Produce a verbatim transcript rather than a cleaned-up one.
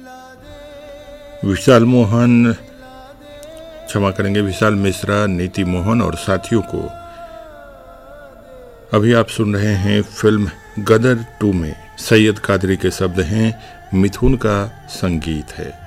विशाल मोहन, क्षमा करेंगे, विशाल मिश्रा, नीति मोहन और साथियों को अभी आप सुन रहे हैं फिल्म गदर टू में। सैयद कादरी के शब्द हैं, मिथुन का संगीत है।